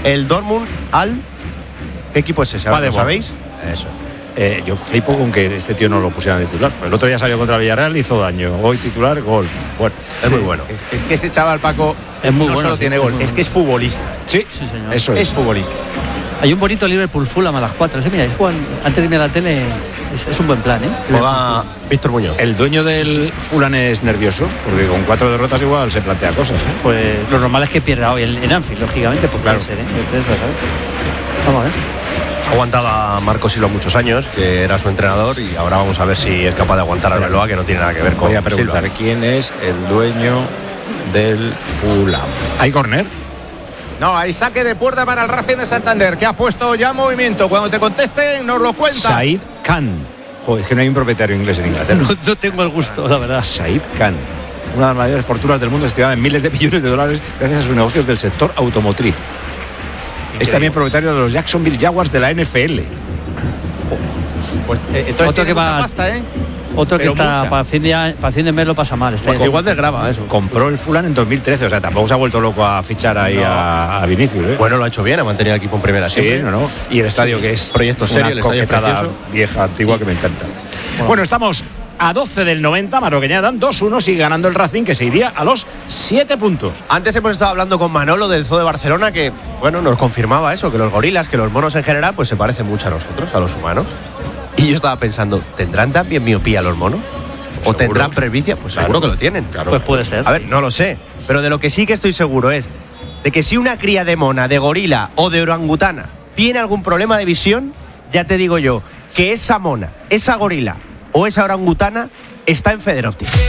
el Dortmund al... ¿Qué equipo es ese? ¿Lo sabéis? Eso. Yo flipo con que este tío no lo pusieran de titular. El otro día salió contra el Villarreal, hizo daño. Hoy titular, gol. Bueno, es muy bueno. Es que ese chaval, Paco, es muy no bueno, solo tiene gol, es que es futbolista. Sí, señor. Eso es futbolista. Hay un bonito Liverpool-Fulham a las 4. Mira, antes de irme a la tele, es un buen plan, ¿eh? Juega Víctor Muñoz. El dueño del Fulham es nervioso, porque con 4 derrotas igual se plantea cosas. Pues lo normal es que pierda hoy en Anfield, lógicamente, pues claro. Puede ser, Vamos a ver. Ha aguantado a Marco Silva muchos años, que era su entrenador, y ahora vamos a ver si es capaz de aguantar a Arbeloa, que no tiene nada que ver con Voy a preguntar Silva. quién es el dueño del Fulham. ¿Hay córner? No, hay saque de puerta para el Racing de Santander, que ha puesto ya movimiento. Cuando te contesten, nos lo cuentan. Said Khan. Joder, es que no hay un propietario inglés en Inglaterra. No tengo el gusto, la verdad. Said Khan. Una de las mayores fortunas del mundo, estimada en miles de millones de dólares gracias a sus negocios del sector automotriz. Es también propietario de los Jacksonville Jaguars de la NFL. Pues entonces otro que va pasta, ¿eh? Otro que pero está para fin de mes lo pasa mal. Está igual de grava eso. Compró el Fulham en 2013, o sea, tampoco se ha vuelto loco a fichar ahí a Vinicius, ¿eh? Bueno, lo ha hecho bien, ha mantenido el equipo en primera siempre. Sí, no. Y el estadio que es proyecto serio, el estadio coquetada vieja, antigua, que me encanta. Bueno, estamos a 12 del 90, Marroqueñada, 2-1, sigue ganando el Racing, que se iría a los 7 puntos. Antes hemos estado hablando con Manolo del Zoo de Barcelona, que, bueno, nos confirmaba eso, que los gorilas, que los monos en general, pues se parecen mucho a nosotros, a los humanos. Y yo estaba pensando, ¿tendrán también miopía los monos? ¿O tendrán presbicia? Pues seguro que lo tienen. Claro. Pues puede ser. A ver, no lo sé, pero de lo que sí que estoy seguro es de que si una cría de mona, de gorila o de orangutana tiene algún problema de visión, ya te digo yo, que esa mona, esa gorila o esa orangutana está en Federóptica.